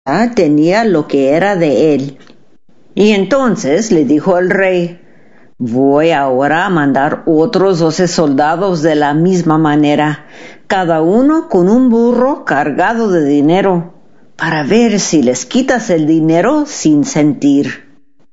tenía lo que era de él. Y entonces le dijo el rey: voy ahora a mandar otros 12 soldados de la misma manera, cada uno con un burro cargado de dinero, para ver si les quitas el dinero sin sentir.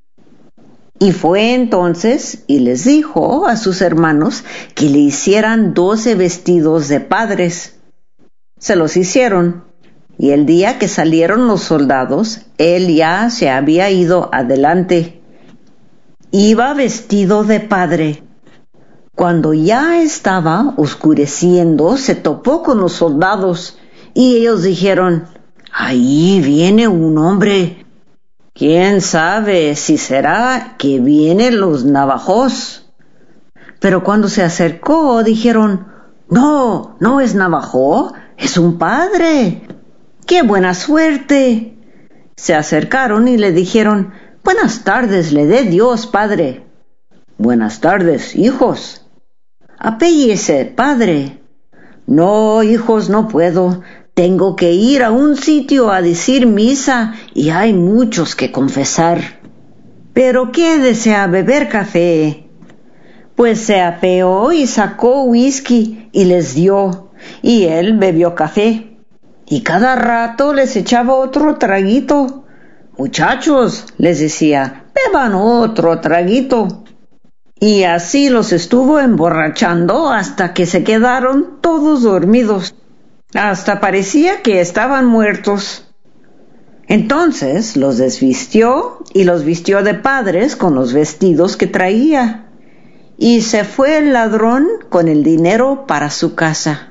Y fue entonces y les dijo a sus hermanos que le hicieran 12 vestidos de padres. Se los hicieron, y el día que salieron los soldados, él ya se había ido adelante. Iba vestido de padre. Cuando ya estaba oscureciendo, se topó con los soldados, y ellos dijeron: ahí viene un hombre. ¿Quién sabe si será que vienen los navajos? Pero cuando se acercó, dijeron: no es navajo, es un padre. ¡Qué buena suerte! Se acercaron y le dijeron: buenas tardes le dé Dios, padre. Buenas tardes, hijos. Apéllese, padre. No, hijos, no puedo. Tengo que ir a un sitio a decir misa y hay muchos que confesar. ¿Pero qué desea beber café? Pues se apeó y sacó whisky y les dio, y él bebió café. Y cada rato les echaba otro traguito. Muchachos, les decía, beban otro traguito. Y así los estuvo emborrachando hasta que se quedaron todos dormidos. Hasta parecía que estaban muertos. Entonces los desvistió y los vistió de padres con los vestidos que traía. Y se fue el ladrón con el dinero para su casa.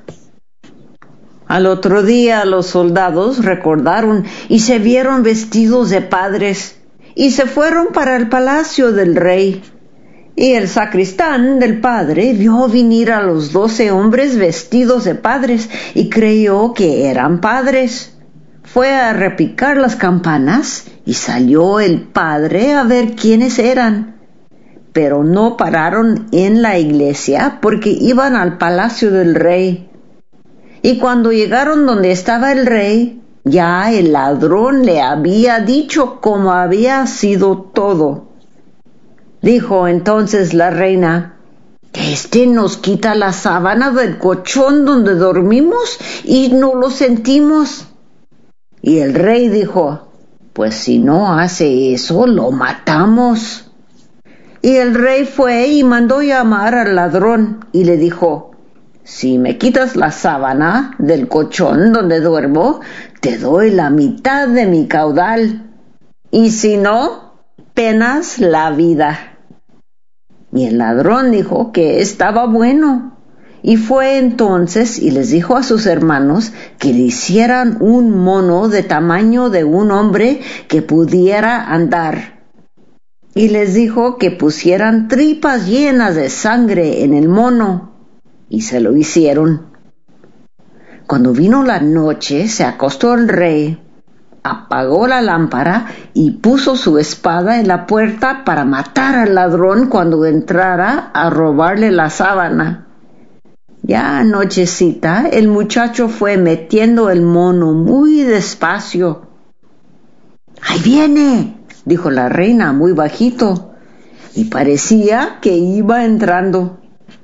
Al otro día los soldados recordaron y se vieron vestidos de padres y se fueron para el palacio del rey. Y el sacristán del padre vio venir a los 12 hombres vestidos de padres y creyó que eran padres. Fue a repicar las campanas y salió el padre a ver quiénes eran. Pero no pararon en la iglesia porque iban al palacio del rey. Y cuando llegaron donde estaba el rey, ya el ladrón le había dicho cómo había sido todo. Dijo entonces la reina: «Este nos quita la sábana del colchón donde dormimos y no lo sentimos». Y el rey dijo: «Pues si no hace eso, lo matamos». Y el rey fue y mandó llamar al ladrón y le dijo: «Si me quitas la sábana del colchón donde duermo, te doy la mitad de mi caudal. Y si no, penas la vida». Y el ladrón dijo que estaba bueno. Y fue entonces y les dijo a sus hermanos que le hicieran un mono de tamaño de un hombre que pudiera andar. Y les dijo que pusieran tripas llenas de sangre en el mono. Y se lo hicieron. Cuando vino la noche, se acostó el rey, apagó la lámpara y puso su espada en la puerta para matar al ladrón cuando entrara a robarle la sábana. Ya anochecita, el muchacho fue metiendo el mono muy despacio. «¡Ahí viene!», dijo la reina muy bajito, y parecía que iba entrando.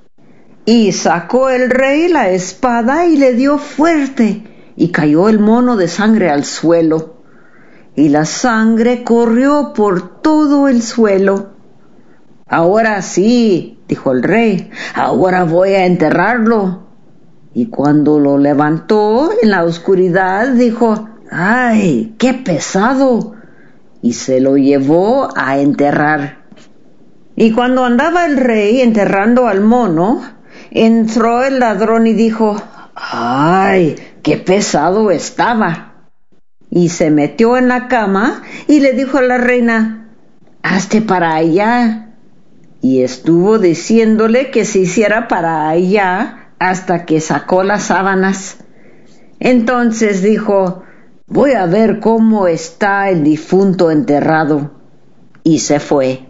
Y sacó el rey la espada y le dio fuerte, y cayó el mono de sangre al suelo, y la sangre corrió por todo el suelo. «Ahora sí», dijo el rey, «ahora voy a enterrarlo». Y cuando lo levantó en la oscuridad, dijo: «¡Ay, qué pesado!», y se lo llevó a enterrar. Y cuando andaba el rey enterrando al mono, entró el ladrón y dijo: «¡Ay, qué pesado estaba!». Y se metió en la cama y le dijo a la reina: «Hazte para allá». Y estuvo diciéndole que se hiciera para allá hasta que sacó las sábanas. Entonces dijo: «Voy a ver cómo está el difunto enterrado». Y se fue.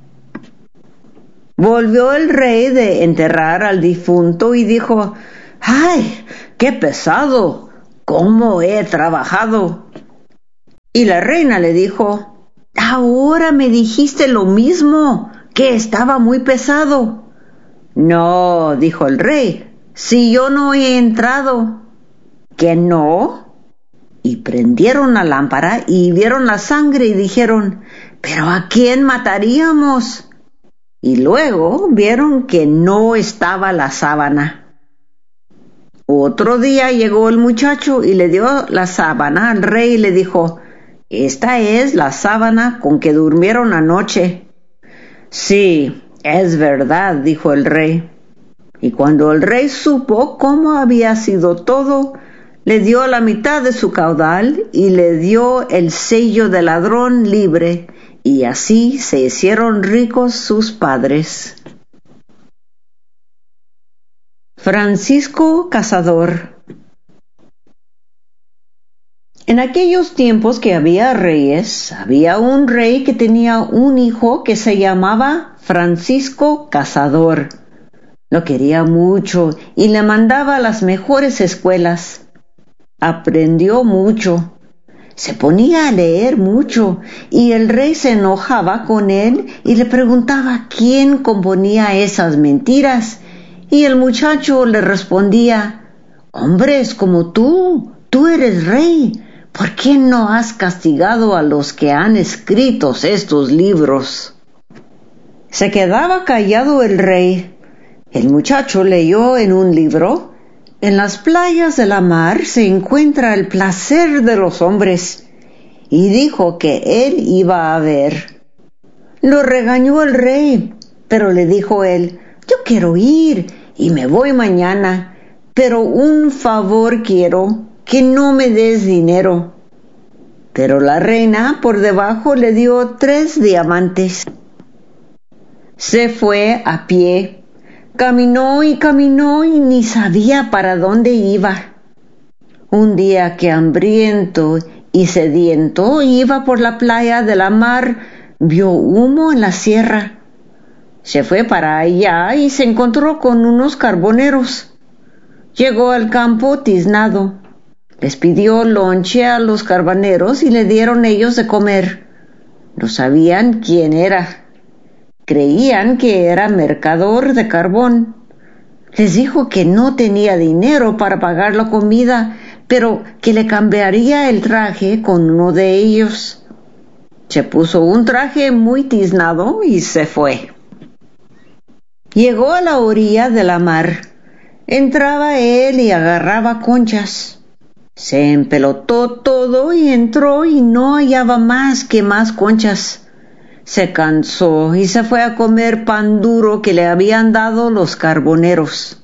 Volvió el rey de enterrar al difunto y dijo: «¡Ay, qué pesado! ¿Cómo he trabajado?». Y la reina le dijo: «Ahora me dijiste lo mismo, que estaba muy pesado». «No», dijo el rey, «si yo no he entrado». «¿Que no?». Y prendieron la lámpara y vieron la sangre y dijeron: «¿Pero a quién mataríamos?». Y luego vieron que no estaba la sábana. Otro día llegó el muchacho y le dio la sábana al rey y le dijo: «Esta es la sábana con que durmieron anoche». «Sí, es verdad», dijo el rey. Y cuando el rey supo cómo había sido todo, le dio la mitad de su caudal y le dio el sello de ladrón libre, y así se hicieron ricos sus padres. Francisco Cazador. En aquellos tiempos que había reyes, había un rey que tenía un hijo que se llamaba Francisco Cazador. Lo quería mucho y le mandaba a las mejores escuelas. Aprendió mucho. Se ponía a leer mucho y el rey se enojaba con él y le preguntaba quién componía esas mentiras. Y el muchacho le respondía: «Hombres como tú eres rey. ¿Por qué no has castigado a los que han escrito estos libros?». Se quedaba callado el rey. El muchacho leyó en un libro: «En las playas de la mar se encuentra el placer de los hombres», y dijo que él iba a ver. Lo regañó el rey, pero le dijo él: «Yo quiero ir y me voy mañana, pero un favor quiero, que no me des dinero». Pero la reina por debajo le dio 3 diamantes. Se fue a pie. Caminó y ni sabía para dónde iba. Un día que hambriento y sediento iba por la playa de la mar, vio humo en la sierra. Se fue para allá y se encontró con unos carboneros. Llegó al campo tiznado. Les pidió lonche a los carboneros y le dieron ellos de comer. No sabían quién era. Creían que era mercader de carbón. Les dijo que no tenía dinero para pagar la comida, pero que le cambiaría el traje con uno de ellos. Se puso un traje muy tiznado y se fue. Llegó a la orilla de la mar. Entraba él y agarraba conchas. Se empelotó todo y entró y no hallaba más conchas. Se cansó y se fue a comer pan duro que le habían dado los carboneros.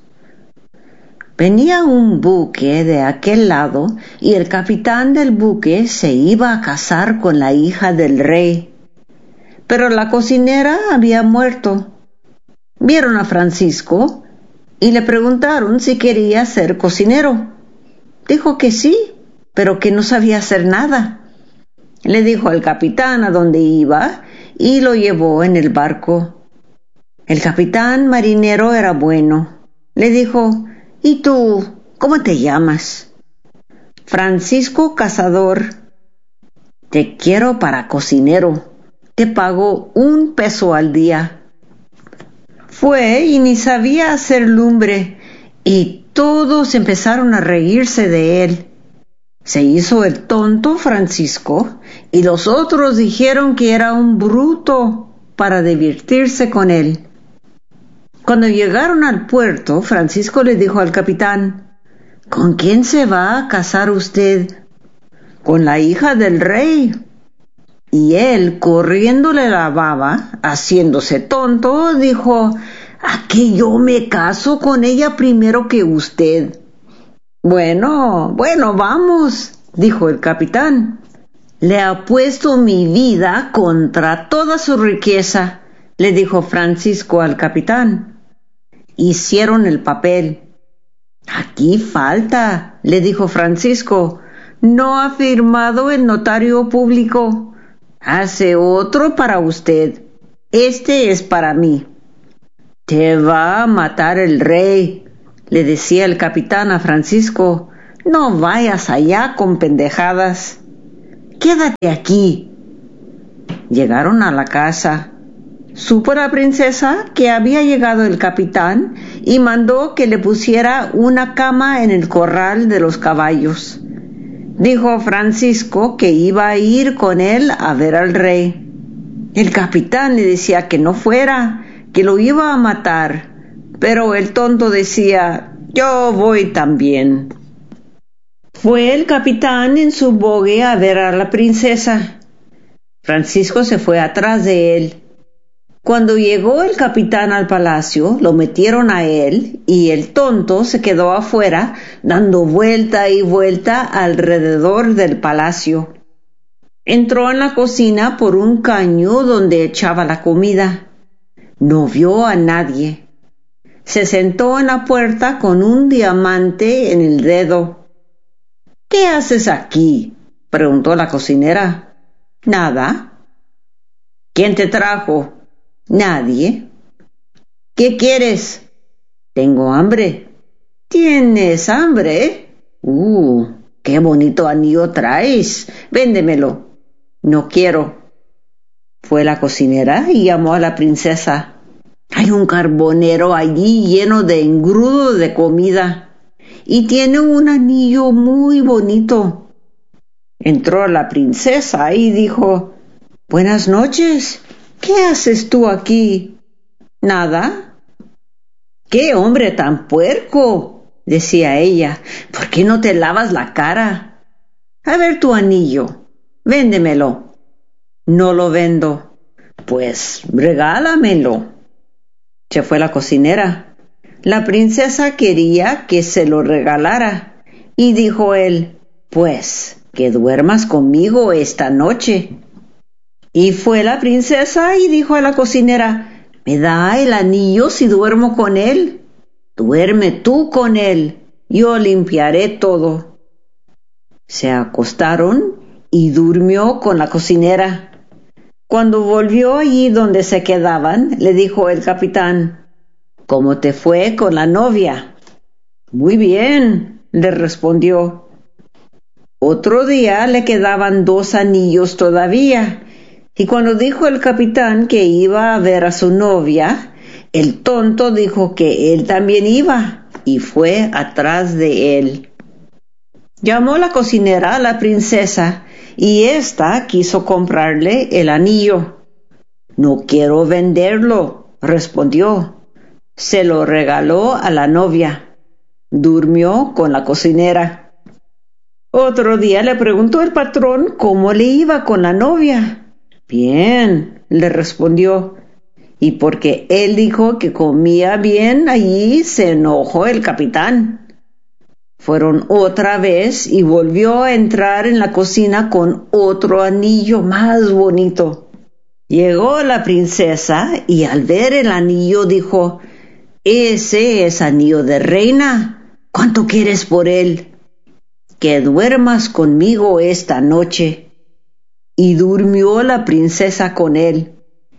Venía un buque de aquel lado y el capitán del buque se iba a casar con la hija del rey. Pero la cocinera había muerto. Vieron a Francisco y le preguntaron si quería ser cocinero. Dijo que sí, pero que no sabía hacer nada. Le dijo al capitán a dónde iba y lo llevó en el barco. El capitán marinero era bueno. Le dijo: «¿Y tú, cómo te llamas?». «Francisco Cazador». «Te quiero para cocinero. Te pago 1 peso al día». Fue y ni sabía hacer lumbre, y todos empezaron a reírse de él. Se hizo el tonto Francisco, y los otros dijeron que era un bruto para divertirse con él. Cuando llegaron al puerto, Francisco le dijo al capitán: «¿Con quién se va a casar usted?». «Con la hija del rey». Y él, corriéndole la baba, haciéndose tonto, dijo: «¿A qué yo me caso con ella primero que usted?». Bueno, vamos», dijo el capitán. «Le apuesto mi vida contra toda su riqueza», le dijo Francisco al capitán. Hicieron el papel. «Aquí falta», le dijo Francisco. «No ha firmado el notario público. Hace otro para usted. Este es para mí». «Te va a matar el rey», le decía el capitán a Francisco. «No vayas allá con pendejadas». quédate aquí. Llegaron a la casa. Supo la princesa que había llegado el capitán y mandó que le pusiera una cama en el corral de los caballos. Dijo Francisco que iba a ir con él a ver al rey. El capitán le decía que no fuera, que lo iba a matar, pero el tonto decía: yo voy también. Fue el capitán en su bogue a ver a la princesa. Francisco se fue atrás de él. Cuando llegó el capitán al palacio, lo metieron a él y el tonto se quedó afuera dando vuelta y vuelta alrededor del palacio. Entró en la cocina por un caño donde echaba la comida. No vio a nadie. Se sentó en la puerta con un diamante en el dedo. ¿Qué haces aquí?, preguntó la cocinera. Nada. ¿Quién te trajo? Nadie. ¿Qué quieres? Tengo hambre. ¿Tienes hambre? ¡Qué bonito anillo traes! Véndemelo. No quiero. Fue la cocinera y llamó a la princesa. Hay un carbonero allí lleno de engrudo de comida y tiene un anillo muy bonito. Entró la princesa y dijo: Buenas noches. ¿Qué haces tú aquí? Nada. ¡Qué hombre tan puerco!, decía ella. ¿Por qué no te lavas la cara? A ver tu anillo. Véndemelo. No lo vendo. Pues regálamelo. Se fue la cocinera. La princesa quería que se lo regalara y dijo él: Pues que duermas conmigo esta noche. Y fue la princesa y dijo a la cocinera: ¿Me da el anillo si duermo con él? Duerme tú con él, yo limpiaré todo. Se acostaron y durmió con la cocinera. Cuando volvió allí donde se quedaban, le dijo el capitán: ¿Cómo te fue con la novia? Muy bien, le respondió. Otro día le quedaban 2 anillos todavía. Y cuando dijo el capitán que iba a ver a su novia, el tonto dijo que él también iba y fue atrás de él. Llamó la cocinera a la princesa y ésta quiso comprarle el anillo. No quiero venderlo, respondió. Se lo regaló a la novia. Durmió con la cocinera. Otro día le preguntó el patrón cómo le iba con la novia. Bien, le respondió, y porque él dijo que comía bien, allí se enojó el capitán. Fueron otra vez y volvió a entrar en la cocina con otro anillo más bonito. Llegó la princesa y al ver el anillo dijo: Ese es anillo de reina. ¿Cuánto quieres por él? Que duermas conmigo esta noche. Y durmió la princesa con él.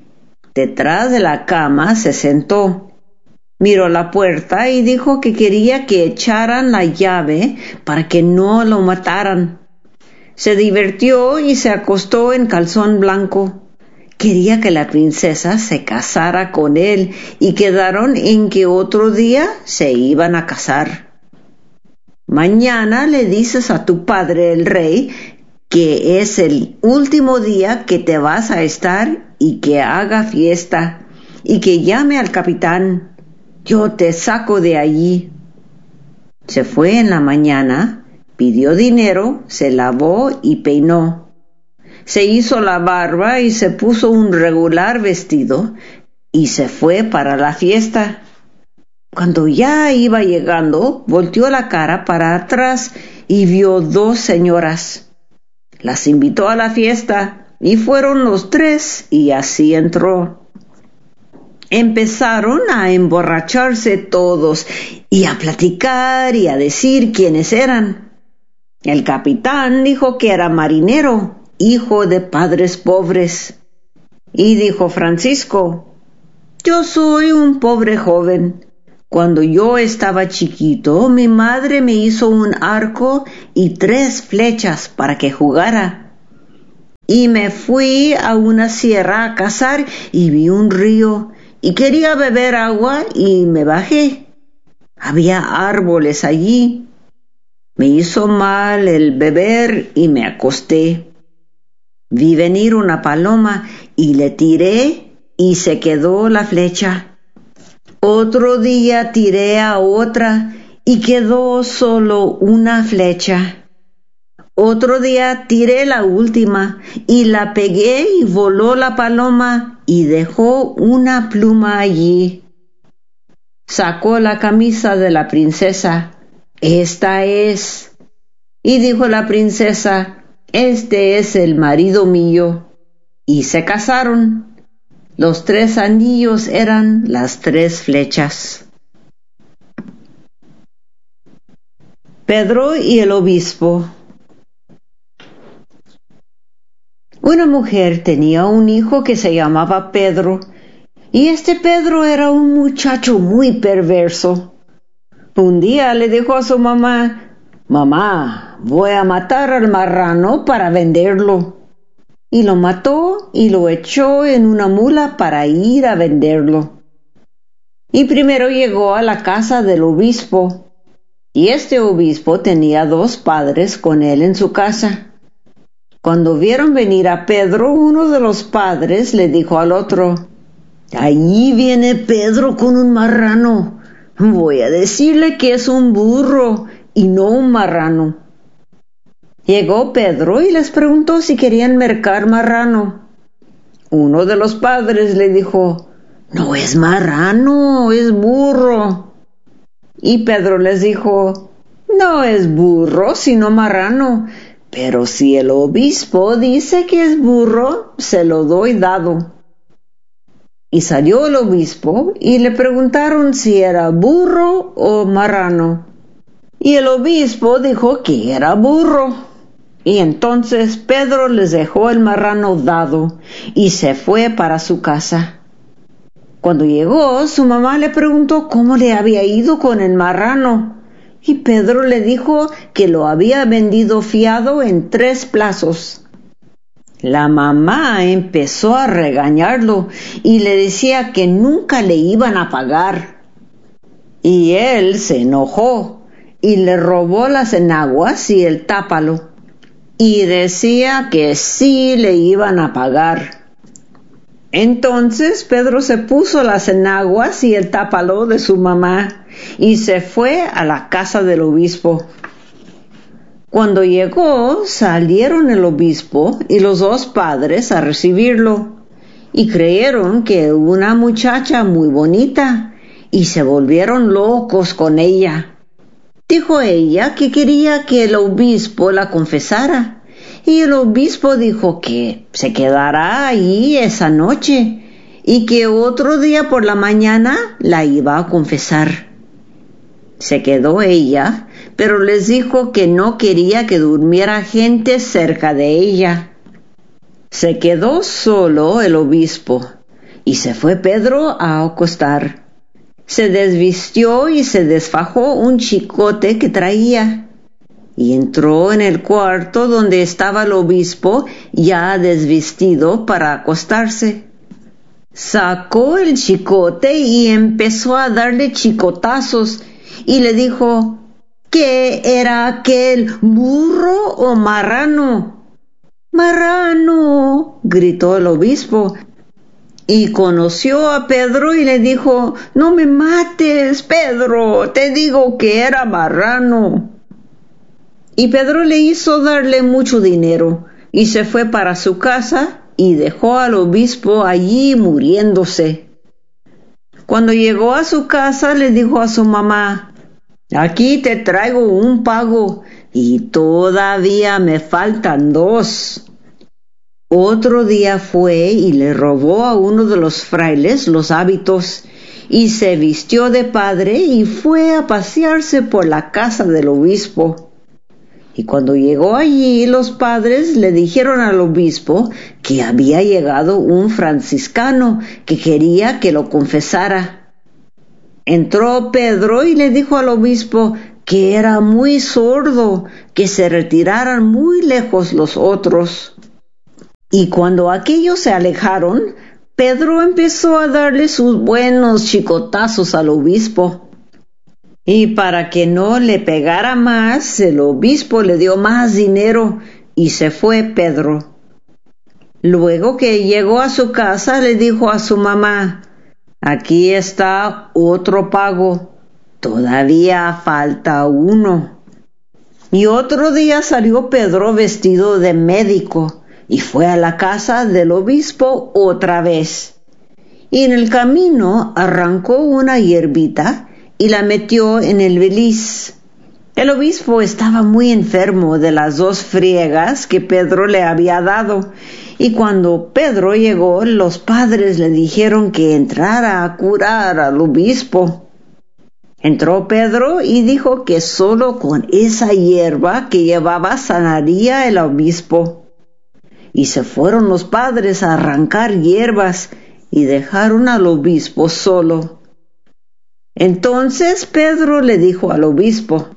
Detrás de la cama se sentó. Miró la puerta y dijo que quería que echaran la llave para que no lo mataran. Se divirtió y se acostó en calzón blanco. Quería que la princesa se casara con él y quedaron en que otro día se iban a casar. Mañana le dices a tu padre, el rey, que es el último día que te vas a estar y que haga fiesta y que llame al capitán. Yo te saco de allí. Se fue en la mañana, pidió dinero, se lavó y peinó. Se hizo la barba y se puso un regular vestido y se fue para la fiesta. Cuando ya iba llegando, volteó la cara para atrás y vio 2 señoras. Las invitó a la fiesta y fueron los 3 y así entró. Empezaron a emborracharse todos y a platicar y a decir quiénes eran. El capitán dijo que era marinero, hijo de padres pobres. Y dijo Francisco: Yo soy un pobre joven. Cuando yo estaba chiquito, mi madre me hizo un arco y 3 flechas para que jugara. y me fui a una sierra a cazar y vi un río y quería beber agua y me bajé. Había árboles allí. Me hizo mal el beber y me acosté. Vi venir una paloma y le tiré y se quedó la flecha. Otro día tiré a otra y quedó solo una flecha. Otro día tiré la última y la pegué y voló la paloma y dejó una pluma allí. Sacó la camisa de la princesa. «Esta es». Y dijo la princesa: «Este es el marido mío». Y se casaron. Los 3 anillos eran las 3 flechas. Pedro y el obispo. Una mujer tenía un hijo que se llamaba Pedro, y este Pedro era un muchacho muy perverso. Un día le dijo a su mamá: «Mamá, voy a matar al marrano para venderlo». Y lo mató y lo echó en una mula para ir a venderlo. Y primero llegó a la casa del obispo, y este obispo tenía 2 padres con él en su casa. Cuando vieron venir a Pedro, uno de los padres le dijo al otro: «Ahí viene Pedro con un marrano. Voy a decirle que es un burro y no un marrano». Llegó Pedro y les preguntó si querían mercar marrano. Uno de los padres le dijo: «No es marrano, es burro». Y Pedro les dijo: «No es burro, sino marrano, pero si el obispo dice que es burro, se lo doy dado». Y salió el obispo y le preguntaron si era burro o marrano. Y el obispo dijo que era burro. Y entonces Pedro les dejó el marrano dado y se fue para su casa. Cuando llegó, su mamá le preguntó cómo le había ido con el marrano. Y Pedro le dijo que lo había vendido fiado en 3 plazos. La mamá empezó a regañarlo y le decía que nunca le iban a pagar. Y él se enojó y le robó las enaguas y el tápalo. Y decía que sí le iban a pagar. Entonces Pedro se puso las enaguas y el tápalo de su mamá y se fue a la casa del obispo. Cuando llegó, salieron el obispo y los 2 padres a recibirlo, y creyeron que una muchacha muy bonita, y se volvieron locos con ella. Dijo ella que quería que el obispo la confesara, y el obispo dijo que se quedará allí esa noche, y que otro día por la mañana la iba a confesar. Se quedó ella, pero les dijo que no quería que durmiera gente cerca de ella. Se quedó solo el obispo, y se fue Pedro a acostar. Se desvistió y se desfajó un chicote que traía, y entró en el cuarto donde estaba el obispo ya desvestido para acostarse. Sacó el chicote y empezó a darle chicotazos, y le dijo: «¿Qué era aquel, burro o marrano?» «Marrano», gritó el obispo. Y conoció a Pedro y le dijo: «No me mates, Pedro, te digo que era marrano». Y Pedro le hizo darle mucho dinero y se fue para su casa y dejó al obispo allí muriéndose. Cuando llegó a su casa le dijo a su mamá: «Aquí te traigo un pago y todavía me faltan 2». Otro día fue y le robó a uno de los frailes los hábitos y se vistió de padre y fue a pasearse por la casa del obispo. Y cuando llegó allí, los padres le dijeron al obispo que había llegado un franciscano que quería que lo confesara. Entró Pedro y le dijo al obispo que era muy sordo, que se retiraran muy lejos los otros. Y cuando aquellos se alejaron, Pedro empezó a darle sus buenos chicotazos al obispo. Y para que no le pegara más, el obispo le dio más dinero y se fue Pedro. Luego que llegó a su casa, le dijo a su mamá: «Aquí está otro pago, todavía falta uno». Y otro día salió Pedro vestido de médico y fue a la casa del obispo otra vez. Y en el camino arrancó una hierbita y la metió en el beliz. El obispo estaba muy enfermo de las 2 friegas que Pedro le había dado, y cuando Pedro llegó, los padres le dijeron que entrara a curar al obispo. Entró Pedro y dijo que solo con esa hierba que llevaba sanaría el obispo. Y se fueron los padres a arrancar hierbas y dejaron al obispo solo. Entonces Pedro le dijo al obispo: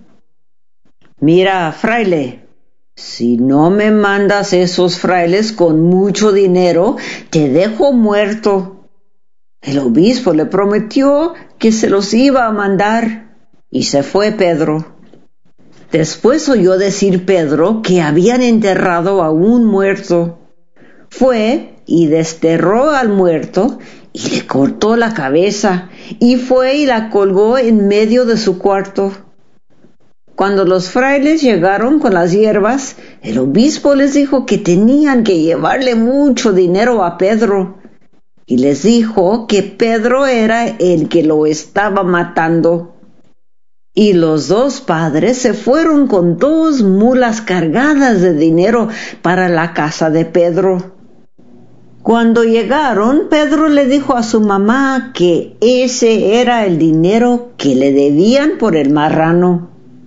«Mira, fraile, si no me mandas esos frailes con mucho dinero, te dejo muerto». El obispo le prometió que se los iba a mandar, y se fue Pedro. Después oyó decir Pedro que habían enterrado a un muerto. Fue y desterró al muerto y le cortó la cabeza, y fue y la colgó en medio de su cuarto. Cuando los frailes llegaron con las hierbas, el obispo les dijo que tenían que llevarle mucho dinero a Pedro, y les dijo que Pedro era el que lo estaba matando. Y los 2 padres se fueron con 2 mulas cargadas de dinero para la casa de Pedro. Cuando llegaron, Pedro le dijo a su mamá que ese era el dinero que le debían por el marrano.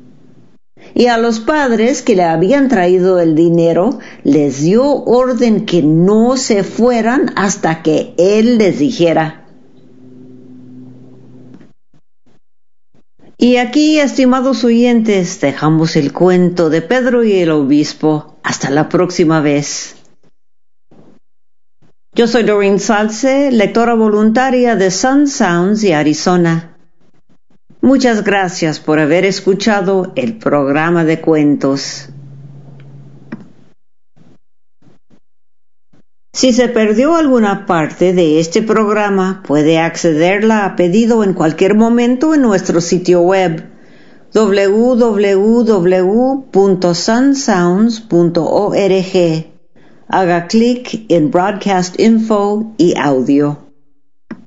Y a los padres que le habían traído el dinero, les dio orden que no se fueran hasta que él les dijera. Y aquí, estimados oyentes, dejamos el cuento de Pedro y el obispo. Hasta la próxima vez. Yo soy Doreen Salce, lectora voluntaria de Sun Sounds de Arizona. Muchas gracias por haber escuchado el programa de cuentos. Si se perdió alguna parte de este programa, puede accederla a pedido en cualquier momento en nuestro sitio web www.sunsounds.org. Haga clic en Broadcast Info y Audio.